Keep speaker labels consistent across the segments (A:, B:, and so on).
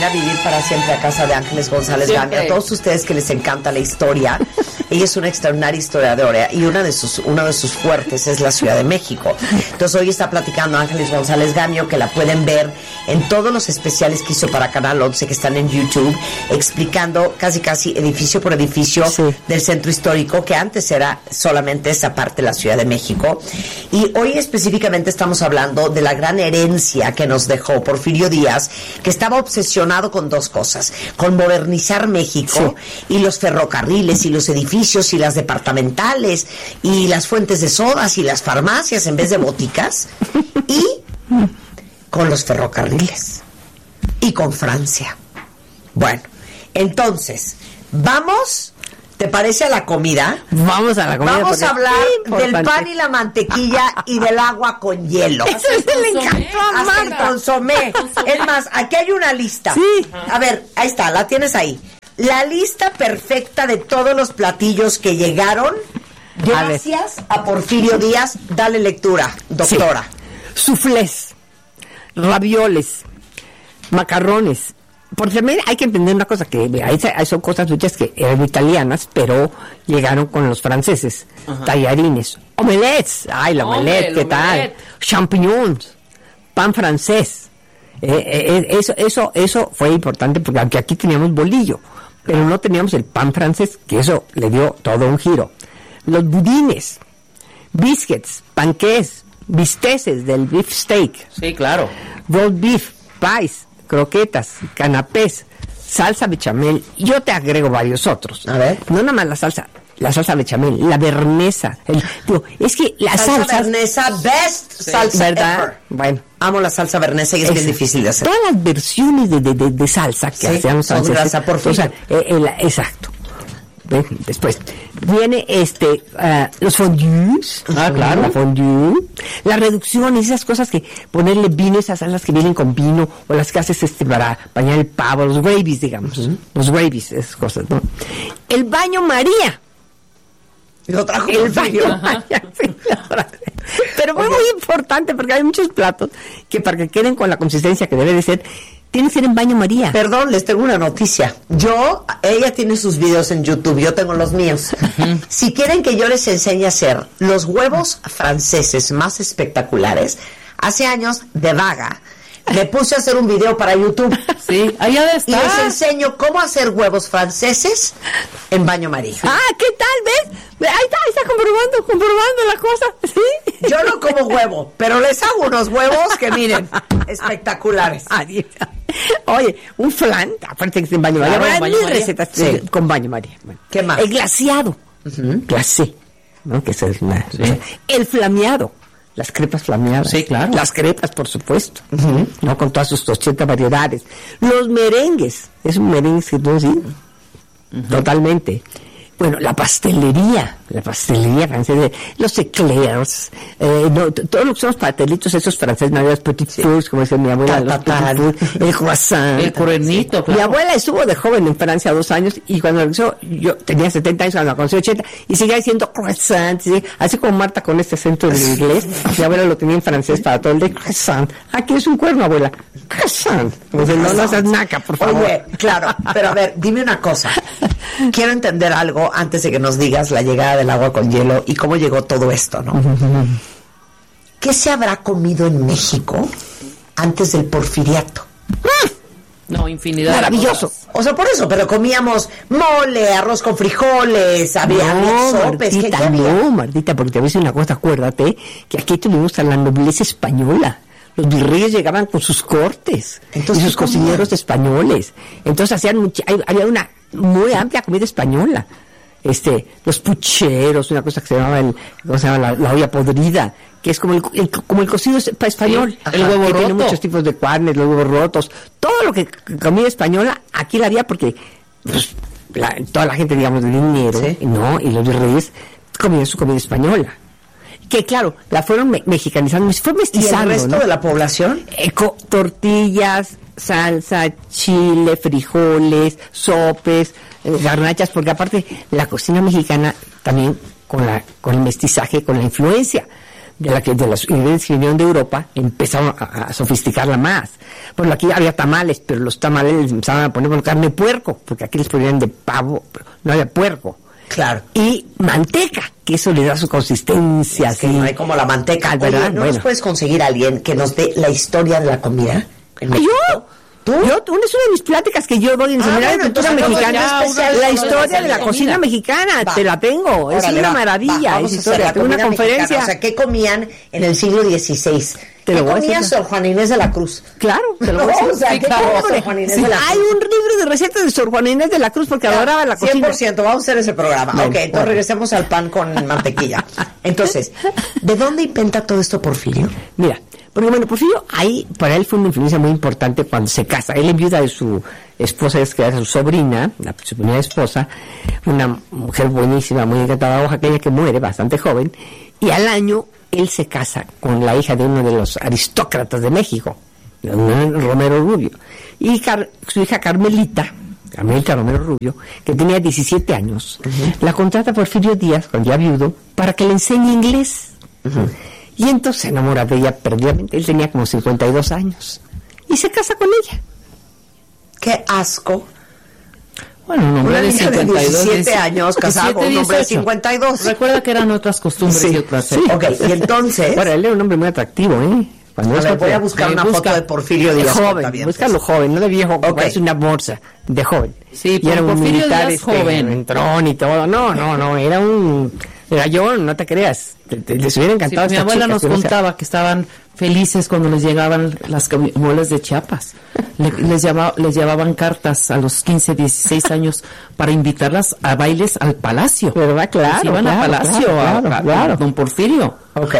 A: A vivir para siempre a casa de Ángeles González Gamio. A todos ustedes que les encanta la historia, ella es una extraordinaria historiadora y uno de sus fuertes es la Ciudad de México. Entonces hoy está platicando Ángeles González Gamio, que la pueden ver en todos los especiales que hizo para Canal 11 que están en YouTube, explicando casi edificio por edificio del centro histórico, que antes era solamente esa parte de la Ciudad de México. Y hoy específicamente estamos hablando de la gran herencia que nos dejó Porfirio Díaz, que estaba obsesionado con dos cosas: con modernizar México y los ferrocarriles y los edificios y las departamentales y las fuentes de sodas y las farmacias en vez de boticas, y con los ferrocarriles y con Francia. Bueno, entonces vamos, ¿te parece a la comida?
B: Vamos a la comida.
A: Vamos a hablar del pan y la mantequilla y del agua con hielo.
B: Eso le encantó a
A: Hasta el consomé. Es más, aquí hay una lista.
B: Sí.
A: A ver, ahí está, la tienes ahí. La lista perfecta de todos los platillos que llegaron gracias a Porfirio Díaz. Dale lectura, doctora.
B: Sí. Suflés, ravioles, macarrones. Porque también hay que entender una cosa, que son cosas muchas que eran italianas, pero llegaron con los franceses. Ajá. Tallarines, omelets, la omelette, ¿qué tal? Champignons, pan francés. Eso fue importante, porque aunque aquí teníamos bolillo, pero no teníamos el pan francés, que eso le dio todo un giro. Los budines, biscuits, panqués, bisteces del beef steak.
C: Sí, claro.
B: Roast beef, pies, croquetas, canapés, salsa bechamel. Yo te agrego varios otros.
A: A ver.
B: No nada más la salsa bechamel, la bernesa. Es que la salsa
A: bernesa, best salsa,
B: ¿verdad?
A: Ever.
B: Bueno.
A: Amo la salsa bernesa y es bien difícil de hacer.
B: Todas las versiones de salsa que hacían los franceses.
A: Grasa, por favor.
B: Exacto. Después viene los fondues.
C: Claro.
B: La fondue, la reducción, esas cosas que ponerle vino, esas salsas que vienen con vino, o las que haces para bañar el pavo, los gravies, digamos. Los gravies, esas cosas, ¿no? El baño María.
A: Lo trajo
B: el baño María, sí, pero fue muy importante, porque hay muchos platos que para que queden con la consistencia que debe de ser, tiene que ser en baño María.
A: Perdón, les tengo una noticia. Ella tiene sus videos en YouTube, yo tengo los míos. Si quieren que yo les enseñe a hacer los huevos franceses más espectaculares, hace años, de vaga, me puse a hacer un video para YouTube.
C: Sí, allá está.
A: Y les enseño cómo hacer huevos franceses en baño María.
B: ¿Qué tal? ¿Ves? Ahí está comprobando la cosa. ¿Sí?
A: Yo no como huevo, pero les hago unos huevos que miren, espectaculares.
B: Oye, un flan, aparte que es en baño María.
C: Claro,
B: Hay recetas con baño María. Bueno,
A: ¿qué más?
B: El glaseado, glacé, ¿no? Que esa es una.
C: Sí.
B: El flameado. Las crepas flameadas.
C: Sí, claro.
B: Las crepas, por supuesto. ¿No? Con todas sus 80 variedades. Los merengues. Es un merengue que no, sí. Totalmente. Bueno, la pastelería francesa, los eclairs, todo lo que son los pastelitos esos franceses, los petit fours, como decía mi abuela, los petit fours, el croissant,
C: el cuernito, claro.
B: Mi abuela estuvo de joven en Francia 2 años, y cuando regresó, yo tenía 70 años, cuando la conocí 80, y seguía diciendo croissant, ¿sí? Así como Marta con este acento en inglés. Mi abuela lo tenía en francés para todo el de croissant. Aquí es un cuerno, abuela. Croissant. No seas naca, por favor.
A: Oye, claro, pero a ver, dime una cosa. Quiero entender algo antes de que nos digas la llegada del agua con hielo y cómo llegó todo esto, ¿no? ¿Qué se habrá comido en México antes del porfiriato?
C: No, infinidad.
B: Maravilloso.
C: De cosas.
A: O sea, por eso, pero comíamos mole, arroz con frijoles, había sopes.
B: Martita, porque te voy a decir una cosa, acuérdate que aquí tuvimos a la nobleza española. Los virreyes llegaban con sus cortes.
A: Entonces,
B: y sus cocineros españoles. Entonces había una muy amplia comida española. Los pucheros, una cosa que se llamaba la olla podrida, que es como el cocido español.
C: Sí, el huevo roto.
B: Tiene muchos tipos de carnes, los huevos rotos, todo lo que comida española, aquí la había porque pues, toda la gente, digamos, de dinero,
A: ¿sí?
B: ¿no? Y los virreyes comían su comida española. Que claro, la fueron mexicanizando, fue mestizando.
A: ¿Y el resto,
B: ¿no?
A: de la población?
B: Tortillas, salsa, chile, frijoles, sopes, garnachas, porque aparte la cocina mexicana también con el mestizaje, con la influencia de las ingredientes que vinieron de Europa, empezaron a sofisticarla más. Bueno, aquí había tamales, pero los tamales les empezaban a poner con carne de puerco, porque aquí les ponían de pavo, pero no había puerco.
A: Claro.
B: Y manteca, que eso le da su consistencia.
A: Es que
B: así.
A: no hay como la manteca.
B: ¿Verdad?
A: Oye, ¿no nos puedes conseguir a alguien que nos dé la historia de la comida?
B: ¿Yo?
A: ¿Tú?
B: Una es una de mis pláticas que yo doy en Seminario de Cultura Mexicana. La historia de la cocina mexicana, te la tengo. Es una maravilla.
A: Vamos a hacer la
B: tengo una
A: comida
B: conferencia.
A: mexicana. O sea, ¿qué comían en el siglo XVI?
B: Te lo
A: ¿Qué
B: voy a
A: comía
B: decir.
A: Sor Juana Inés de la Cruz?
B: Claro, te lo voy a decir.
A: O sea, ¿qué comía Sor Juana Inés de la Cruz?
B: Hay un libro de recetas de Sor Juana Inés de la Cruz porque adoraba la cocina.
A: 100%, vamos a hacer ese programa.
B: Bueno,
A: ok, entonces regresemos al pan con mantequilla. Entonces, ¿de dónde inventa todo esto Porfirio?
B: Mira, porque bueno, Porfirio, para él fue una influencia muy importante cuando se casa. Él enviuda de su esposa, que era su sobrina, su primera esposa, una mujer buenísima, muy encantada, oaxaqueña, que muere bastante joven, y al año él se casa con la hija de uno de los aristócratas de México, Romero Rubio, y su hija Carmelita Romero Rubio, que tenía 17 años, la contrata Porfirio Díaz, cuando ya viudo, para que le enseñe inglés. Y entonces se enamora de ella perdidamente. Él tenía como 52 años. Y se casa con ella.
A: ¡Qué asco!
C: Bueno, un hombre
A: Una
C: de
A: niña de
C: 52.
A: 17 años casado con un hombre de
C: 18.
A: 52.
C: Recuerda que eran otras costumbres y otras.
B: Sí.
A: Ok, y entonces...
B: Bueno, él era un hombre muy atractivo, ¿eh? Cuando
A: A ver, voy a buscar una foto de Porfirio Díaz.
B: joven, búscalo joven, no de viejo, porque es una bolsa, de joven.
C: Sí,
B: y era un
C: Porfirio
B: militar
C: Díaz joven.
B: entrón y todo. No, era yo, no te creas. Les hubiera encantado
C: Sí, mi
B: esta
C: abuela
B: chica,
C: nos
B: si no se-
C: contaba que estaban felices cuando les llegaban las muelas de Chiapas. Les llevaban cartas a los 15, 16 años para invitarlas a bailes al palacio.
B: ¿Verdad? Claro,
C: Pues iban
B: claro,
C: al palacio
B: claro.
C: a don Porfirio.
A: Ok.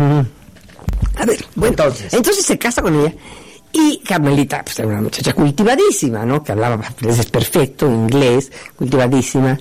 B: A ver, bueno, entonces se casa con ella. Y Carmelita, pues era una muchacha cultivadísima, ¿no? Que hablaba francés perfecto, inglés, cultivadísima.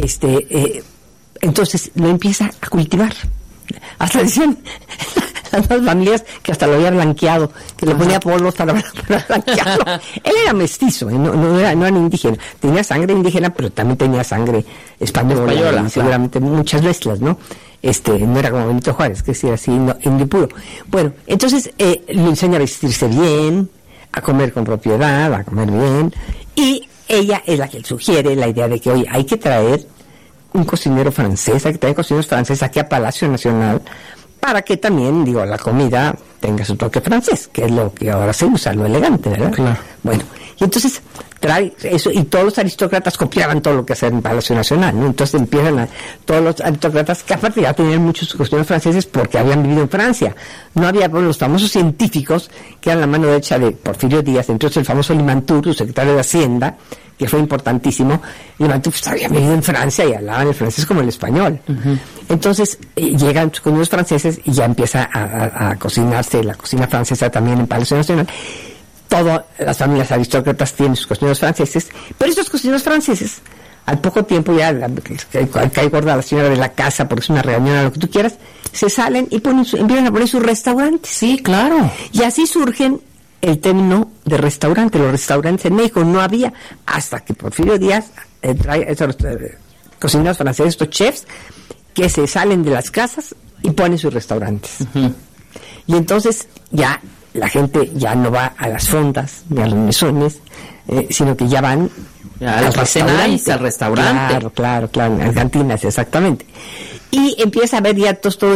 B: Entonces lo empieza a cultivar. Hasta decían las dos familias que hasta lo había blanqueado, que le ponía polvos para blanquearlo. Él era mestizo, no era indígena. Tenía sangre indígena, pero también tenía sangre española, seguramente muchas mezclas, ¿no? No era como Benito Juárez, que decía así, indio puro. Bueno, entonces le enseña a vestirse bien, a comer con propiedad, a comer bien, y ella es la que sugiere la idea de que, oye, hay que traer un cocinero francés, hay que traer cocineros franceses aquí a Palacio Nacional, para que también, la comida tenga su toque francés, que es lo que ahora se usa, lo elegante, ¿verdad? Claro. Bueno, y entonces trae eso, y todos los aristócratas copiaban todo lo que hacían en Palacio Nacional, ¿no? Entonces empiezan todos los aristócratas, que aparte ya tenían muchos cocineros franceses porque habían vivido en Francia. No había los famosos científicos, que eran la mano derecha de Porfirio Díaz, entonces el famoso Limantour, su secretario de Hacienda, que fue importantísimo. Limantour pues, había vivido en Francia y hablaban el francés como el español. Entonces llegan con los franceses y ya empieza a cocinarse la cocina francesa también en Palacio Nacional. Todas las familias aristócratas tienen sus cocineros franceses, pero estos cocineros franceses, al poco tiempo ya cae gorda la señora de la casa porque es una reunión o lo que tú quieras, se salen y empiezan a poner sus restaurantes.
C: Sí, claro.
B: Y así surgen el término de restaurante. Los restaurantes en México no había, hasta que Porfirio Díaz trae esos cocineros franceses, estos chefs, que se salen de las casas y ponen sus restaurantes. Y entonces ya la gente ya no va a las fondas ni a los mesones, sino que ya van
C: al restaurante.
B: Claro, en las cantinas, exactamente. Y empieza a haber ya todo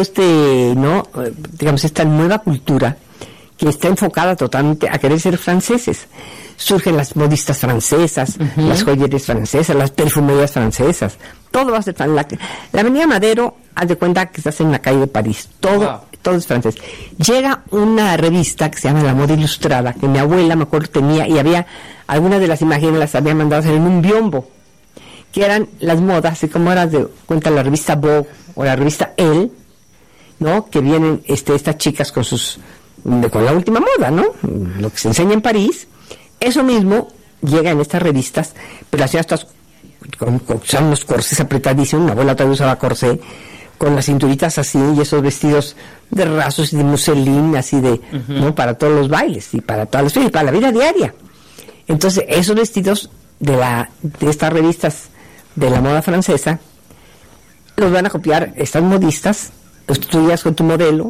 B: esta nueva cultura que está enfocada totalmente a querer ser franceses. Surgen las modistas francesas, las joyerías francesas, las perfumerías francesas. Todo va a ser francés. La Avenida Madero, haz de cuenta que estás en la calle de París. Todo es francés. Llega una revista que se llama La Moda Ilustrada, que mi abuela, me acuerdo, tenía, y había algunas de las imágenes las había mandado hacer en un biombo, que eran las modas, así como era de cuenta la revista Vogue o la revista Elle, ¿no? Que vienen estas chicas con la última moda, ¿no? Lo que se enseña en París. Eso mismo llega en estas revistas, pero las señoras usaban unos corsés apretadísimos. Mi abuela todavía usaba corsé, con las cinturitas así, y esos vestidos de rasos y de muselín, así de, ¿no? Para todos los bailes, y para todas las fiestas, y para la vida diaria. Entonces, esos vestidos de estas revistas de la moda francesa, los van a copiar estas modistas, los tú llegas con tu modelo,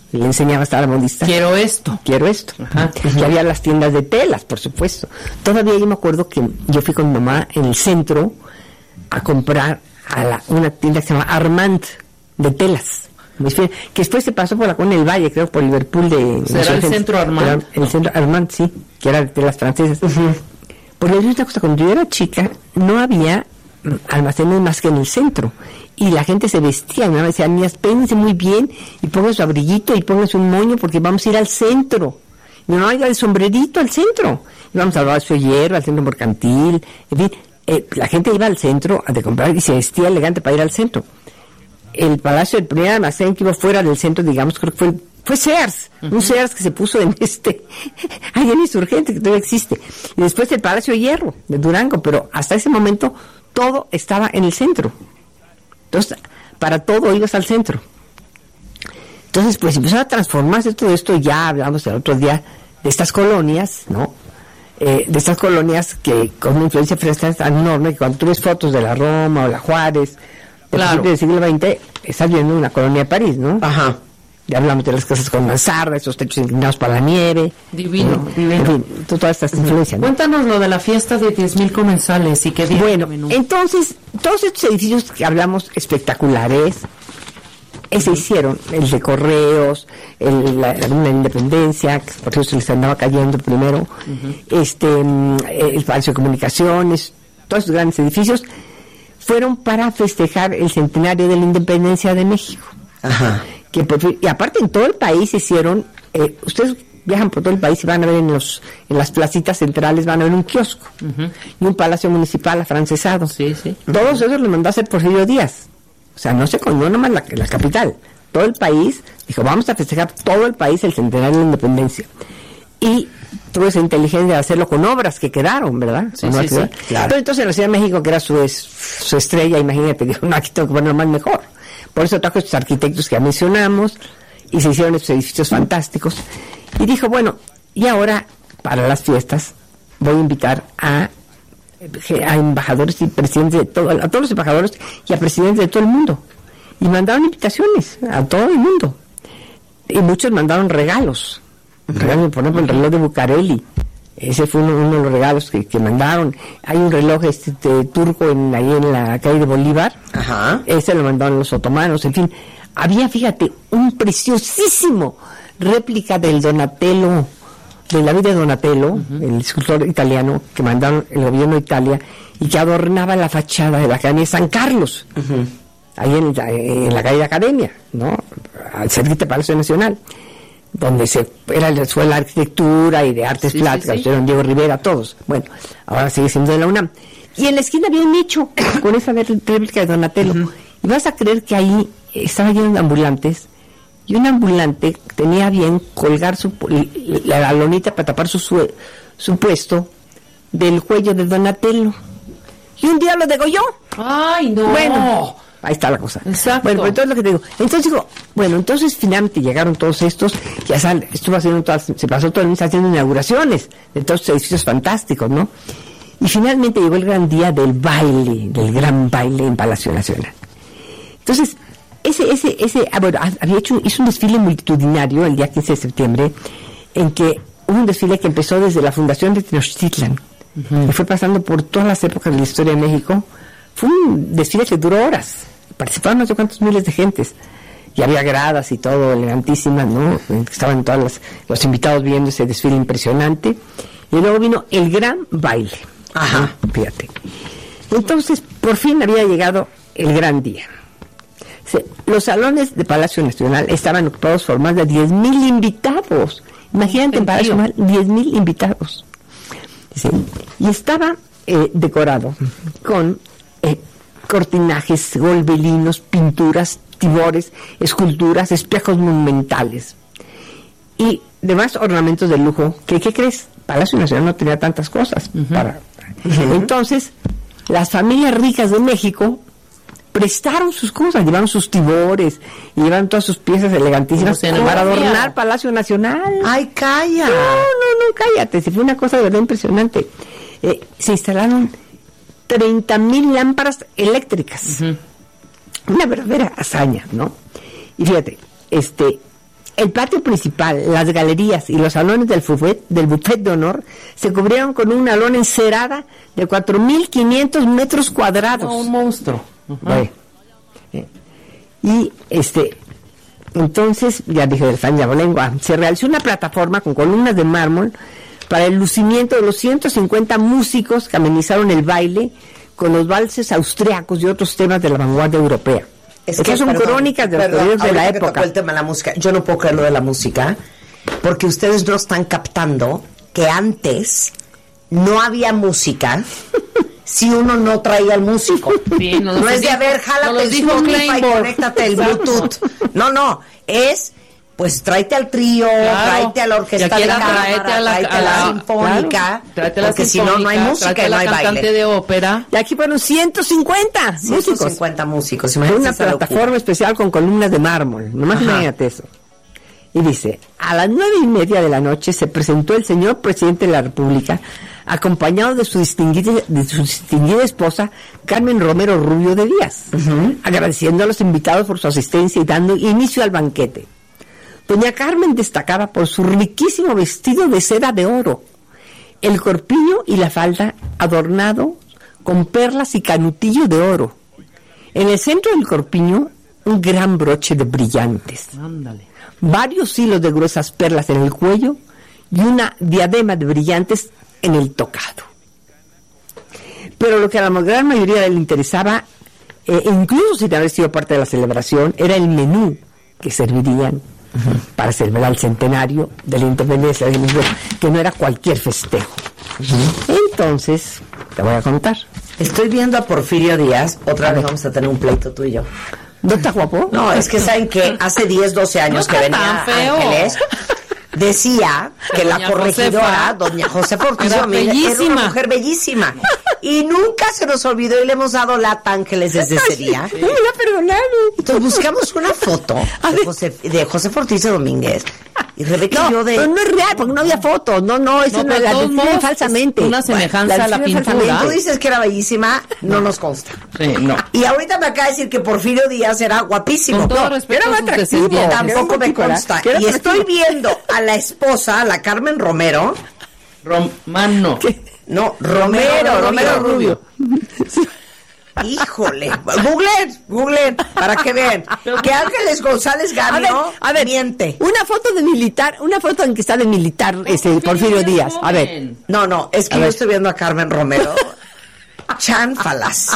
B: Le enseñaba a estar modista.
C: Quiero esto.
B: Ajá. Y había las tiendas de telas, por supuesto. Todavía yo me acuerdo que yo fui con mi mamá en el centro a comprar a una tienda que se llama Armand, de telas. Que después se pasó por la Colonia del Valle, creo, por Liverpool de...
C: ¿Será el centro Armand?
B: El centro Armand, sí, que era de telas francesas. Porque es una cosa, cuando yo era chica, no había almacenes más que en el centro. Y la gente se vestía, mi mamá decía, niñas, peínense muy bien y pongan su abriguito y pónganse un moño porque vamos a ir al centro. Y mi mamá iba de sombrerito al centro. Íbamos al Palacio Hierro, al centro mercantil, en fin, la gente iba al centro a comprar y se vestía elegante para ir al centro. El palacio, el primer almacén que iba fuera del centro, digamos, creo que fue Sears, un Sears que se puso en ahí en Insurgente, que todavía existe. Y después el Palacio Hierro, de Durango, pero hasta ese momento todo estaba en el centro. Entonces, para todo ibas al centro. Entonces, pues empezó a transformarse todo esto, ya hablamos el otro día de estas colonias, ¿no? De estas colonias que con una influencia francesa tan enorme que cuando tú ves fotos de la Roma o la Juárez,
C: claro,
B: del siglo XX, estás viendo una colonia de París, ¿no?
A: Ajá.
B: Ya hablamos de las casas con mansarda, esos techos inclinados para la nieve.
C: Divino,
B: ¿no?
C: divino.
B: En fin, todas estas influencias, ¿no?
C: Cuéntanos lo de la fiesta de 10,000 comensales y qué día.
B: Bueno, entonces, todos estos edificios que hablamos espectaculares, se hicieron, el de Correos, la Independencia, que por eso se les andaba cayendo primero, el Palacio de Comunicaciones, todos esos grandes edificios, fueron para festejar el centenario de la Independencia de México.
A: Ajá.
B: Y aparte en todo el país hicieron, ustedes viajan por todo el país y van a ver en las placitas centrales, van a ver un kiosco y un palacio municipal afrancesado.
C: Sí, sí.
B: Todos esos los mandó a hacer Porfirio Díaz. O sea, no nomás la capital, todo el país, dijo, vamos a festejar todo el país el centenario de la Independencia. Y tuvo esa inteligencia de hacerlo con obras que quedaron, ¿verdad?
C: Sí, sí, sí,
B: claro. Pero entonces la Ciudad de México, que era su estrella, imagínate, dijo, no, aquí tengo que ponerlo más mejor. Por eso trajo estos arquitectos que ya mencionamos, y se hicieron estos edificios fantásticos. Y dijo, bueno, y ahora, para las fiestas, voy a invitar a embajadores y presidentes a todos los embajadores y a presidentes de todo el mundo. Y mandaron invitaciones a todo el mundo. Y muchos mandaron regalos. Por ejemplo, el reloj de Bucareli. Ese fue uno de los regalos que mandaron. Hay un reloj turco ahí en la calle de Bolívar.
A: Ajá.
B: Ese lo mandaron los otomanos. En fin, había, fíjate, un preciosísimo réplica del Donatello, de la vida de Donatello, el escultor italiano que mandaron el gobierno de Italia y que adornaba la fachada de la Academia de San Carlos, ahí en la calle de Academia, ¿no? Al cerquita del Palacio Nacional, donde fue la arquitectura y de artes plásticas, estuvieron Diego Rivera, todos. Bueno, ahora sigue siendo de la UNAM. Y en la esquina había un nicho con esa réplica de Donatello. Y vas a creer que ahí estaba lleno de ambulantes, y un ambulante tenía bien colgar la lonita para tapar su puesto del cuello de Donatello. Y un día lo degolló.
C: ¡Ay, no!
B: Bueno, ahí está la cosa.
C: Exacto.
B: Bueno, pero entonces lo que te digo. Entonces digo, bueno, entonces finalmente llegaron todos estos, se pasó todo el mes haciendo inauguraciones de todos estos edificios fantásticos, ¿no? Y finalmente llegó el gran día del gran baile en Palacio Nacional. Entonces, hizo un desfile multitudinario el día 15 de septiembre, en que hubo un desfile que empezó desde la fundación de Tenochtitlan, y fue pasando por todas las épocas de la historia de México. Fue un desfile que duró horas, participaron no sé cuántos miles de gentes, y había gradas y todo, elegantísimas, ¿no? Estaban todos los invitados viendo ese desfile impresionante, y luego vino el gran baile.
A: Ajá.
B: Fíjate. Entonces, por fin había llegado el gran día. Los salones de Palacio Nacional estaban ocupados por más de 10,000 invitados. Imagínate, en Palacio Nacional, 10,000 invitados. ¿Sí? Y estaba decorado con cortinajes, golbelinos, pinturas, tibores, esculturas, espejos monumentales y demás ornamentos de lujo. ¿Qué crees? Palacio Nacional no tenía tantas cosas. Entonces, las familias ricas de México prestaron sus cosas, llevaron sus tibores, y llevaron todas sus piezas elegantísimas para adornar Palacio Nacional.
A: ¡Ay, calla!
B: No, cállate, si fue una cosa de verdad impresionante. Se instalaron 30,000 lámparas eléctricas. Una verdadera hazaña, ¿no? Y fíjate, El patio principal, las galerías y los salones del buffet de honor se cubrieron con una lona encerada de 4.500 metros cuadrados.
C: No, un monstruo.
B: Bueno, y entonces, ya dije del San Yabolengua, se realizó una plataforma con columnas de mármol para el lucimiento de los 150 músicos que amenizaron el baile con los valses austriacos y otros temas de la vanguardia europea. Estas son crónicas de los periodos de la época.
A: Tocó el tema de la música. Yo no puedo creer lo de la música, porque ustedes no están captando que antes no había música si uno no traía al músico.
C: Sí,
A: no es de, a ver, jálate el Spotify y conéctate el Bluetooth. No, es, pues tráete al trío, tráete a la orquesta de cámara, tráete a la sinfónica, porque si no, no hay música y no hay baile.
C: Cantante de ópera.
B: Y aquí fueron 150
A: músicos.
B: Una plataforma especial con columnas de mármol. Nomás imagínate eso. Y dice, a las 9:30 de la noche se presentó el señor presidente de la República, acompañado de su distinguida esposa, Carmen Romero Rubio de Díaz, agradeciendo a los invitados por su asistencia y dando inicio al banquete. Doña Carmen destacaba por su riquísimo vestido de seda de oro, el corpiño y la falda adornado con perlas y canutillo de oro. En el centro del corpiño, un gran broche de brillantes.
C: Ándale.
B: Varios hilos de gruesas perlas en el cuello y una diadema de brillantes en el tocado. Pero lo que a la gran mayoría le interesaba, incluso sin haber sido parte de la celebración, era el menú que servirían para celebrar el centenario de la independencia de México, que no era cualquier festejo. Entonces, te voy a contar.
A: Estoy viendo a Porfirio Díaz, otra vez vamos a tener un pleito tú y yo.
B: ¿No está guapo?
A: No, es que saben que hace 10, 12 años que venía Ángeles, decía que la corregidora, doña Josefa Ortiz Domínguez, era una mujer bellísima. Y nunca se nos olvidó y le hemos dado lata a Ángeles desde ese día.
B: No me la perdonaron.
A: Entonces buscamos una foto de Josefa Ortiz Domínguez. Y Rebeca y yo
B: pero no es real, porque no había fotos. No, eso no, la definen falsamente.
C: Una semejanza a la pintura.
A: Tú dices que era bellísima, no nos consta.
C: Sí, no.
A: Y ahorita me acaba de decir que Porfirio Díaz era guapísimo.
C: Con todo respeto,
B: era más atractivo.
A: Tampoco me consta. Y estoy viendo a la esposa, a la Carmen Romero.
C: Romano.
A: No, Romero Rubio. Híjole, googleen, para que vean que Ángeles González Gamio
B: a ver,
A: miente.
B: Una foto de militar, una foto en que está de militar Porfirio Díaz. A ver.
A: No, es que yo estoy viendo a Carmen Romero. Chanfalas.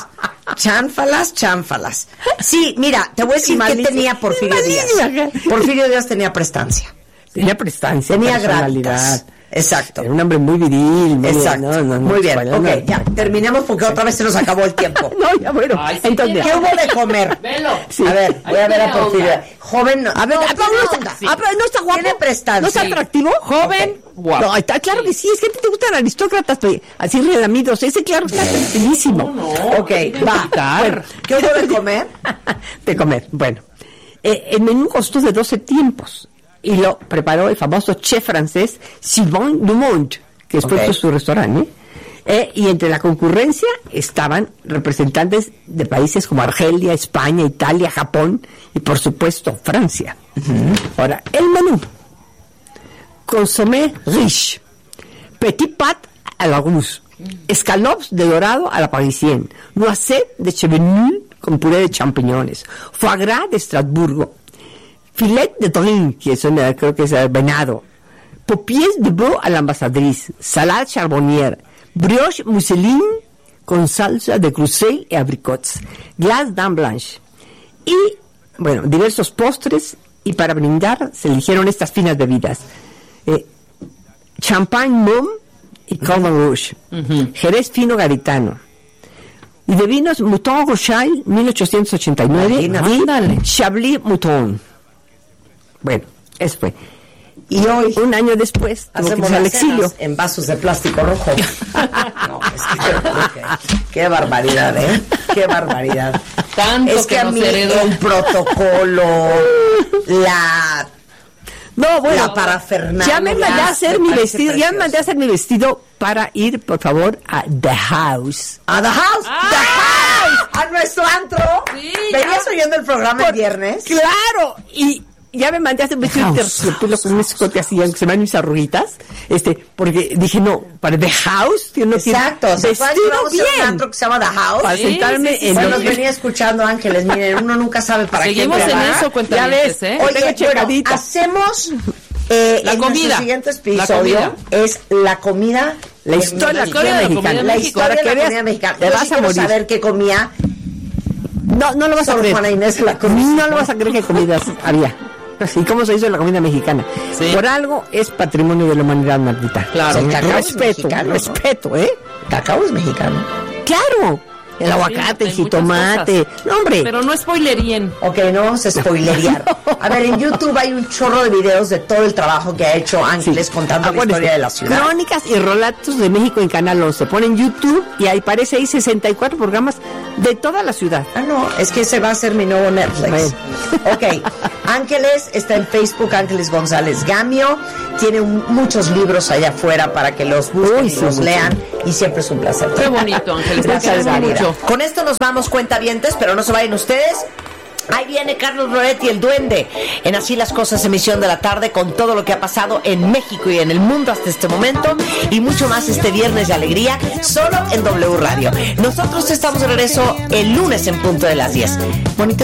A: Sí, mira, te voy a decir qué tenía Porfirio Díaz. Porfirio Díaz tenía prestancia.
B: Tenía prestancia,
A: tenía
B: personalidad.
A: Gravitas. Exacto.
B: Era un hombre muy viril.
A: Exacto. Muy bien. Ok, ya, terminemos porque otra vez se nos acabó el tiempo.
B: No, ya bueno.
C: Ay, sí,
A: entonces, ¿qué hubo de comer?
C: Velo.
B: Sí.
A: A ver, voy a ver a Porfirio. Joven,
B: a ver, no está guapo.
A: Tiene prestancia.
B: ¿No está atractivo?
C: Joven, guapo.
B: No, está claro que sí. Es que te gustan aristócratas, así relamidos. Ese claro está bellísimo.
C: No.
A: Ok, va. Bueno, ¿qué hubo de comer?
B: De comer, bueno. El menú costó de 12 tiempos. Y lo preparó el famoso chef francés Sylvain Dumont, que después fue su restaurante. Y entre la concurrencia estaban representantes de países como Argelia, España, Italia, Japón y por supuesto Francia. Ahora, el menú: consommé riche, petit pat à la rousse, escalopes de dorado a la parisienne, noisette de chevenue con puré de champiñones, foie gras de Estrasburgo, filet de taurin, que creo que es venado, paupières de veau a la ambassadrice, salade charbonnière, brioche mousseline con salsa de Bruxelles y abricots, glace dame blanche. Y, bueno, diversos postres, y para brindar se eligieron estas finas bebidas. Champagne Mumm y Cordon Rouge, Jerez fino garitano. Y de vinos Mouton Rothschild 1889 y Chablis Mouton. Bueno, eso fue. Y hoy, un año después,
A: hacemos
B: al exilio
A: en vasos de plástico rojo. No, es que qué barbaridad, ¿eh? Qué barbaridad.
C: Tanto
A: es que a mí el protocolo, la parafernalia.
B: Ya me mandé a hacer mi vestido, para ir, por favor, a The House.
A: ¿A The House? ¡The House! ¿A nuestro antro?
C: Sí,
A: ¿Venías oyendo el programa el viernes?
B: Claro, y ya me mandaste un vestido de terciopelo con un escote así, aunque se me van mis arruguitas, porque dije, no, para The House, yo no quiero
A: exacto, o sea,
B: vestido
A: bien. Un antro que se llama The House.
B: Para sentarme en
A: bueno, nos venía escuchando Ángeles, miren, uno nunca sabe para qué.
C: Seguimos en eso, cuentavientes,
A: Oye, bueno, hacemos
C: la comida.
A: Nuestro siguiente episodio es la comida.
B: La historia de la comida mexicana.
A: La historia de la comida mexicana.
B: Te vas a morir.
A: Saber qué comía.
B: No lo vas a creer.
A: Juana Inés la
B: no lo vas a creer que comidas había. ¿Y cómo se hizo la comida mexicana? Sí. Por algo es patrimonio de la humanidad, Martita.
A: Claro. El cacao
B: respeto, respeto, ¿eh?
A: Cacao es mexicano.
B: Claro. El aguacate, el jitomate. No, hombre.
C: Pero no spoilerien.
A: Ok, no vamos a spoilerear. A ver, en YouTube hay un chorro de videos de todo el trabajo que ha hecho Ángeles contando la historia de la ciudad.
B: Crónicas y relatos de México en Canal 11. Pone en YouTube y ahí parece ahí 64 programas de toda la ciudad.
A: Ah, no, es que ese va a ser mi nuevo Netflix. Ok, Ángeles está en Facebook, Ángeles González Gamio. Tiene muchos libros allá afuera para que los busquen y los lean. Y siempre es un placer.
C: Qué bonito, Ángeles.
A: Gracias, mucho. Con esto nos vamos, cuentavientes, pero no se vayan ustedes. Ahí viene Carlos Loretti, el duende, en Así las Cosas, emisión de la tarde, con todo lo que ha pasado en México y en el mundo hasta este momento, y mucho más este viernes de alegría, solo en W Radio. Nosotros estamos de regreso el lunes en punto de las 10. Bonito